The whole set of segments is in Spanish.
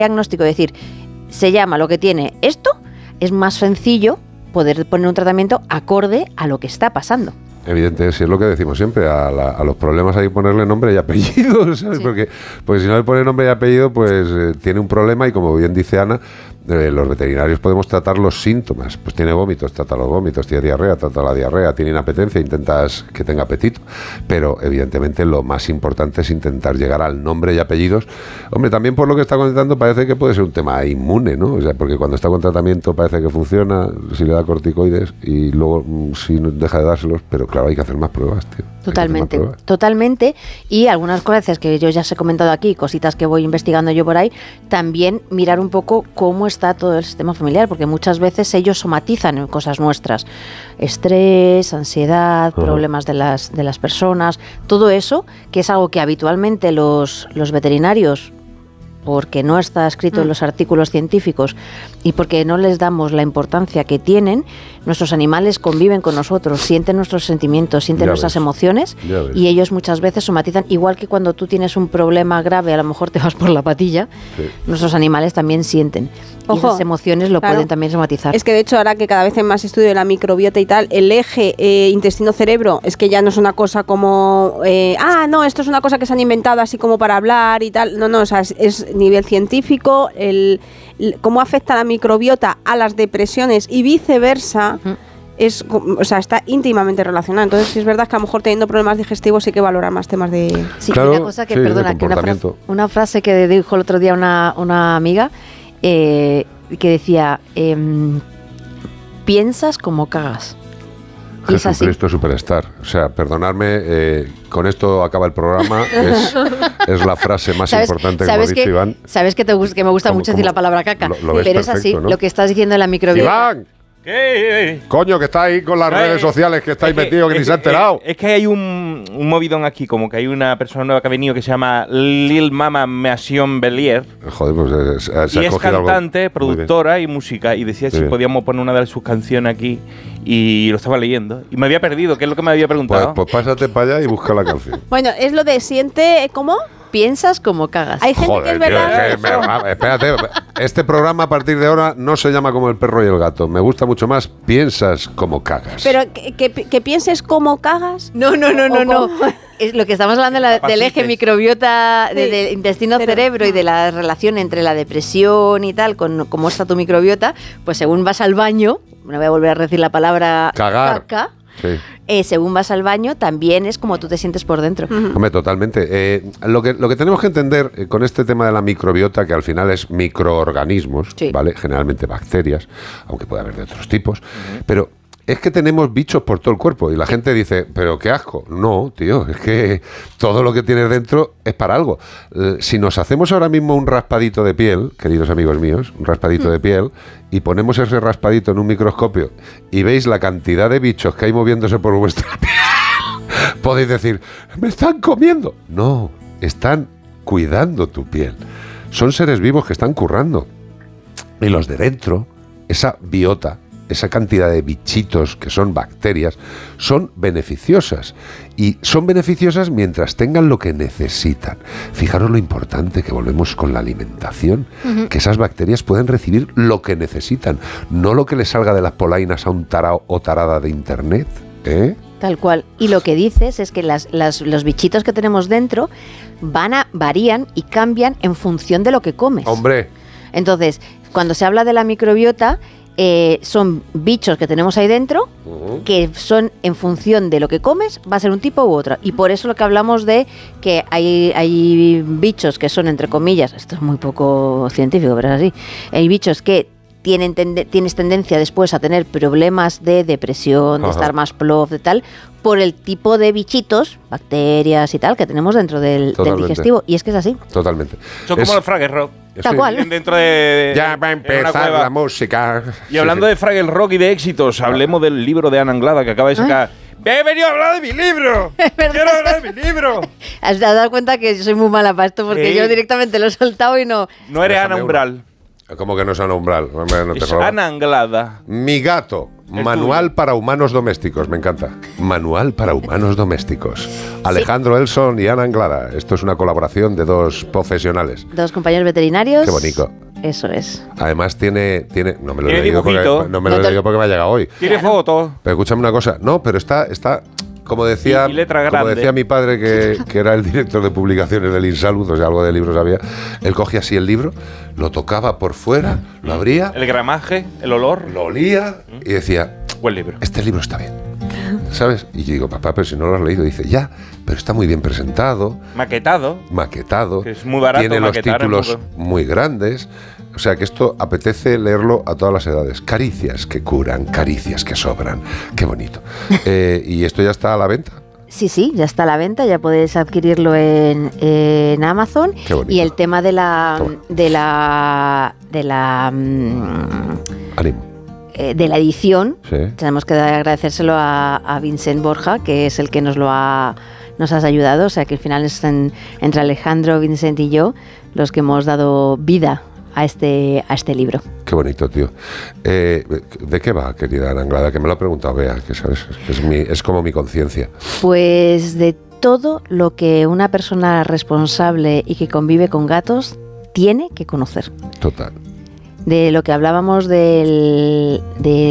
diagnóstico, es decir, se llama lo que tiene esto, es más sencillo poder poner un tratamiento acorde a lo que está pasando. Evidente, si es lo que decimos siempre, a los problemas hay que ponerle nombre y apellido, ¿sabes? Sí. Porque si no le pone nombre y apellido, pues tiene un problema y, como bien dice Ana, los veterinarios podemos tratar los síntomas. Pues tiene vómitos, trata los vómitos, tiene diarrea, trata la diarrea, tiene inapetencia, intentas que tenga apetito. Pero evidentemente lo más importante es intentar llegar al nombre y apellidos. Hombre, también por lo que está comentando parece que puede ser un tema inmune, ¿no? O sea, porque cuando está con tratamiento parece que funciona, si le da corticoides y luego si deja de dárselos, pero claro, hay que hacer más pruebas, tío. Totalmente, totalmente. Y algunas cosas que yo ya os he comentado aquí, cositas que voy investigando yo por ahí, también mirar un poco cómo está todo el sistema familiar, porque muchas veces ellos somatizan en cosas nuestras. Estrés, ansiedad, problemas de las personas, todo eso, que es algo que habitualmente los veterinarios, porque no está escrito en los artículos científicos y porque no les damos la importancia que tienen, nuestros animales conviven con nosotros, sienten nuestros sentimientos, sienten nuestras emociones y ellos muchas veces somatizan, igual que cuando tú tienes un problema grave, a lo mejor te vas por la patilla, nuestros animales también sienten. Y esas emociones lo pueden también somatizar. Es que de hecho ahora que cada vez hay más estudio de la microbiota y tal, el eje intestino-cerebro es que ya no es una cosa como no, esto es una cosa que se han inventado así como para hablar y tal. No, o sea, es nivel científico, cómo afecta la microbiota a las depresiones y viceversa. Está íntimamente relacionado. Entonces, sí es verdad que a lo mejor teniendo problemas digestivos hay que valorar más temas de... Sí, claro, una cosa que, perdona, que una frase que dijo el otro día una amiga, que decía, piensas como cagas. Y es así. Jesucristo Superstar. O sea, perdonadme, con esto acaba el programa. Es la frase más importante que hemos dicho, Iván. Sabes que me gusta mucho decir la palabra caca. Pero es así, ¿no? Lo que estás diciendo en la microbiota. ¡Iván! ¿Qué? Coño, que está ahí con las redes sociales, que estáis metidos, que ni se ha enterado. Es que hay un movidón aquí, como que hay una persona nueva que ha venido que se llama Lil Mama Masion Bellier. Joder, pues y es cantante, productora y música. Y decía si podíamos poner una de sus canciones aquí. Y lo estaba leyendo. Y me había perdido, ¿qué es lo que me había preguntado? Pues pásate para allá y busca la canción. Bueno, es lo de siente, ¿cómo? Piensas como cagas. Hay gente que es verdad. Espérate, este programa a partir de ahora no se llama como el perro y el gato. Me gusta mucho más piensas como cagas. Pero que pienses como cagas. No. Es lo que estamos hablando del eje microbiota, del intestino-cerebro y de la relación entre la depresión y tal, con cómo está tu microbiota, pues según vas al baño, no voy a volver a decir la palabra caca. Sí. Según vas al baño, también es como tú te sientes por dentro. Hombre, totalmente. Lo que tenemos que entender con este tema de la microbiota, que al final es microorganismos, ¿vale? Generalmente bacterias, aunque puede haber de otros tipos, pero es que tenemos bichos por todo el cuerpo y la gente dice, pero qué asco. No, tío, es que todo lo que tienes dentro es para algo. Si nos hacemos ahora mismo un raspadito de piel, queridos amigos míos, un raspadito de piel, y ponemos ese raspadito en un microscopio y veis la cantidad de bichos que hay moviéndose por vuestra piel, podéis decir, me están comiendo. No, están cuidando tu piel. Son seres vivos que están currando. Y los de dentro, esa biota, esa cantidad de bichitos que son bacterias, son beneficiosas. Y son beneficiosas mientras tengan lo que necesitan. Fijaros lo importante que volvemos con la alimentación, que esas bacterias pueden recibir lo que necesitan, no lo que les salga de las polainas a un tarao o tarada de internet. Tal cual. Y lo que dices es que los bichitos que tenemos dentro varían y cambian en función de lo que comes. ¡Hombre! Entonces, cuando se habla de la microbiota, son bichos que tenemos ahí dentro que son en función de lo que comes, va a ser un tipo u otro. Y por eso lo que hablamos de que hay bichos que son, entre comillas, esto es muy poco científico, pero es así, hay bichos que tienes tendencia después a tener problemas de depresión, de estar más plof, de tal, por el tipo de bichitos, bacterias y tal, que tenemos dentro del digestivo. Y es que es así. Totalmente. Son como los Fraggle Rock. Tal cual. Dentro de, ya va a empezar la música. Y hablando de Fraggle Rock y de éxitos, hablemos del libro de Ana Anglada que acaba de sacar. ¡He venido a hablar de mi libro! ¡Quiero hablar de mi libro! Has dado cuenta que yo soy muy mala para esto, porque yo directamente lo he soltado y no... No eres Ana Umbral. ¿Cómo que no es Ana Umbral? No es Ana Anglada. Mi gato Manual para humanos domésticos, me encanta. Manual para humanos domésticos. Alejandro Elson y Ana Anglada. Esto es una colaboración de dos profesionales. Dos compañeros veterinarios. Qué bonito. Eso es. Además tiene no me lo he Tiene leído dibujito. no me lo he leído porque me ha llegado hoy. Tiene fotos. Pero escúchame una cosa. No, pero está como decía, y letra como grande. decía mi padre, que era el director de publicaciones del Insalud, o sea, algo de libros había. Él cogía así el libro, lo tocaba por fuera, lo abría, El gramaje, el olor. lo olía y decía, Buen libro. este libro está bien. ¿Sabes? Y yo digo, papá, pero si no lo has leído. Dice, ya, pero está muy bien presentado, maquetado, Que es muy barato tiene los maquetar, títulos muy grandes. O sea que esto apetece leerlo a todas las edades. Caricias que curan, caricias que sobran. Qué bonito. ¿Y esto ya está a la venta? Sí, ya está a la venta, ya puedes adquirirlo en Amazon. Qué bonito. Y el tema de la Ánimo. de la edición, Sí. tenemos que agradecérselo a Vincent Borja, que es el que nos has ayudado. O sea que al final es entre Alejandro, Vincent y yo los que hemos dado vida a este libro. Qué bonito, tío. ¿De qué va, querida Ana Anglada? Que me lo ha preguntado Bea, que sabes, es como mi conciencia. Pues de todo lo que una persona responsable y que convive con gatos tiene que conocer. Total. De lo que hablábamos de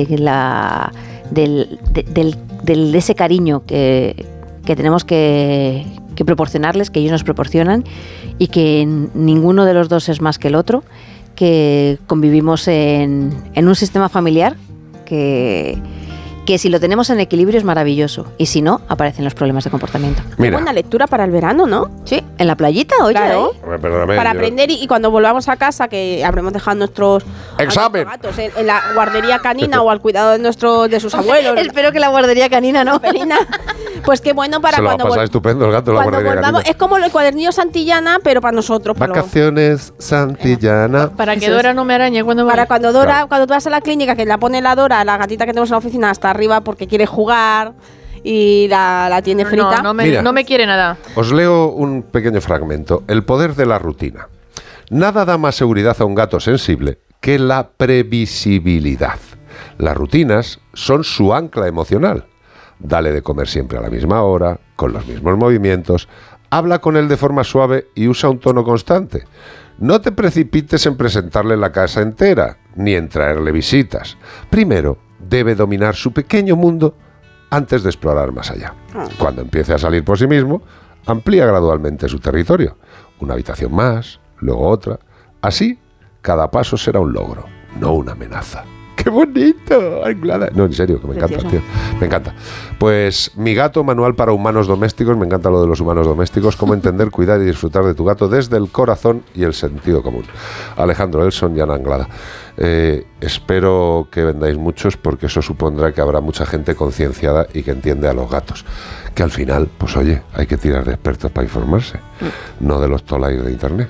ese cariño que tenemos que proporcionarles, que ellos nos proporcionan, y que ninguno de los dos es más que el otro, que convivimos en un sistema familiar que si lo tenemos en equilibrio es maravilloso, y si no, aparecen los problemas de comportamiento. Mira. Buena lectura para el verano, ¿no? Sí, en la playita, oye. Claro. Perdóname, Para yo- aprender y cuando volvamos a casa, que habremos dejado a nuestros ¡Examen! gatos en la guardería canina o al cuidado de sus abuelos. Espero que la guardería canina no. Felina. Pues qué bueno para Se lo va a cuando pasar estupendo el gato en la cuando guardería volvamos. canina. Es como el cuadernillo Santillana, pero para nosotros. Vacaciones Santillana. Para que Eso Dora no me arañe cuando Para vaya. cuando Dora, Claro. cuando tú vas a la clínica, que la pone la Dora, la gatita que tenemos en la oficina, hasta arriba porque quiere jugar y la tiene frita. No Mira. me quiere nada. Os leo un pequeño fragmento. El poder de la rutina. Nada da más seguridad a un gato sensible que la previsibilidad. Las rutinas son su ancla emocional. Dale de comer siempre a la misma hora, con los mismos movimientos. Habla con él de forma suave y usa un tono constante. No te precipites en presentarle la casa entera, ni en traerle visitas. Primero, debe dominar su pequeño mundo antes de explorar más allá. Cuando empiece a salir por sí mismo, amplía gradualmente su territorio. Una habitación más, luego otra. Así, cada paso será un logro, no una amenaza. ¡Qué bonito! Anglada. No, en serio, que me encanta, Precioso. tío. Me encanta. Pues Mi gato, manual para humanos domésticos. Me encanta lo de los humanos domésticos. Cómo entender, cuidar y disfrutar de tu gato desde el corazón y el sentido común. Alejandro Elson y Ana Anglada. Espero que vendáis muchos, porque eso supondrá que habrá mucha gente concienciada y que entiende a los gatos. Que al final, pues oye, hay que tirar de expertos para informarse. No de los tolais de internet.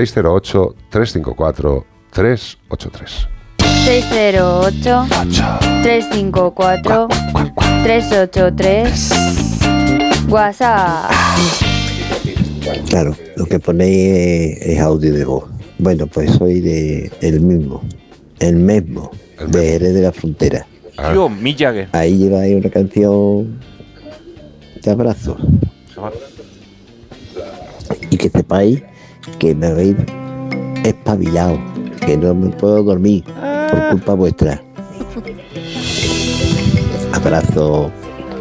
608-354-383. 608-354-383. WhatsApp. Claro, lo que ponéis es audio de voz. Bueno, pues soy el mismo, de Jerez de la Frontera. Ah. Yo, Mick Jagger. Ahí lleváis una canción de abrazo. Y que sepáis que me habéis espabilado, que no me puedo dormir por culpa vuestra. Abrazo.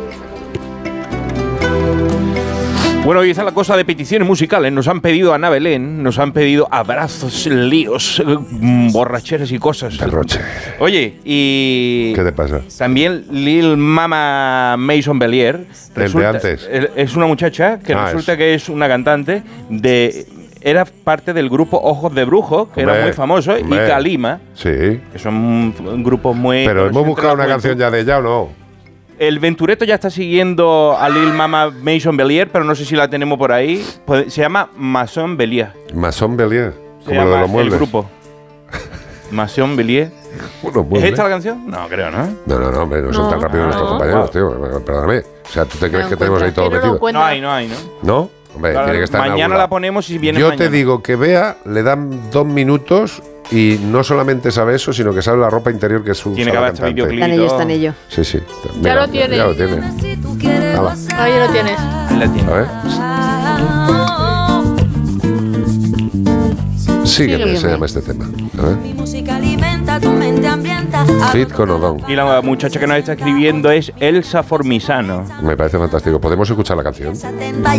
Bueno, y esa es la cosa de peticiones musicales. Nos han pedido Ana Belén, nos han pedido abrazos, líos, borracheras y cosas. Derroche. Oye, y... ¿Qué te pasa? También Lil Mama Mason Bellier. El de antes. Es una muchacha que resulta que es una cantante era parte del grupo Ojos de Brujo, que era muy famoso, y Kalima, Sí. que son grupos muy... Pero hemos conocidos buscado entre una la canción juventud. ya de ella, ¿o no? El Ventureto ya está siguiendo a Lil Mama Mason Bellier, pero no sé si la tenemos por ahí. Se llama Mason Bellier. Mason Bellier, Se como lo de llama los muebles. el grupo. Mason Bellier. Unos ¿Es muebles. esta la canción? No, creo, ¿no? No, hombre, no son tan rápidos nuestros compañeros, tío. Perdóname. O sea, ¿tú te crees que tenemos ahí todo metido? No hay, ¿no? ¿No? Hombre, Claro, tiene que estar en mañana algún la lado. ponemos y si viene Yo mañana. te digo que Bea le dan 2 minutos y no solamente sabe eso, sino que sabe la ropa interior que usa tiene que haber este videoclip. Está en ello. Sí. Ya lo tiene. Ya lo tiene. Ahí lo tienes. A ver. Sígueme, se llama este tema. A ver. Fit con Odón. Y la muchacha que nos está escribiendo es Elsa Formisano. Me parece fantástico. ¿Podemos escuchar la canción?